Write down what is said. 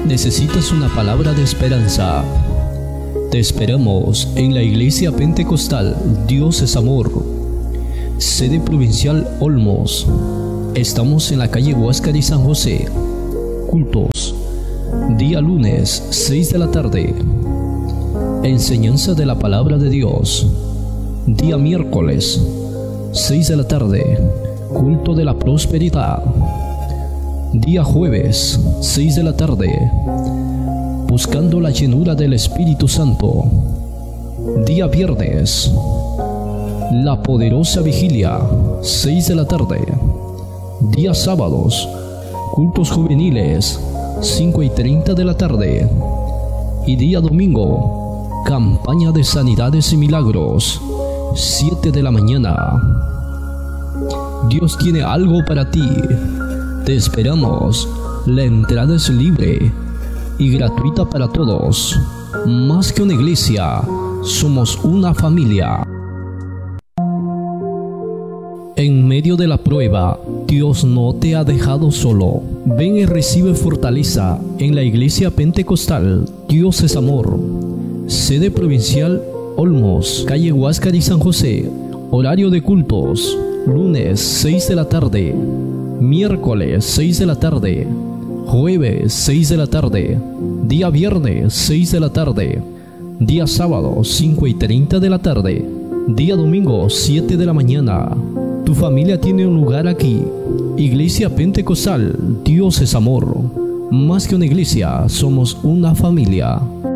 ¿Necesitas una palabra de esperanza? Te esperamos en la Iglesia Pentecostal Dios es Amor, sede provincial Olmos. Estamos en la calle Huáscar y San José. Cultos: día lunes 6 de la tarde, enseñanza de la palabra de Dios. Día miércoles 6 de la tarde, culto de la prosperidad. Día jueves 6 de la tarde, buscando la llenura del Espíritu Santo. Día viernes, la poderosa vigilia 6 de la tarde. Día sábados, cultos juveniles 5:30 de la tarde. Y día domingo, campaña de sanidades y milagros 7 de la mañana. Dios tiene algo para ti. Te esperamos. La entrada es libre y gratuita para todos. Más que una iglesia, somos una familia. En medio de la prueba, Dios no te ha dejado solo. Ven y recibe fortaleza en la Iglesia Pentecostal Dios es Amor, sede provincial Olmos, calle Huáscar y San José. Horario de cultos: lunes 6 de la tarde, miércoles 6 de la tarde, jueves 6 de la tarde, día viernes 6 de la tarde, día sábado 5:30 de la tarde, día domingo 7 de la mañana. Tu familia tiene un lugar aquí. Iglesia Pentecostal Dios es Amor. Más que una iglesia, somos una familia.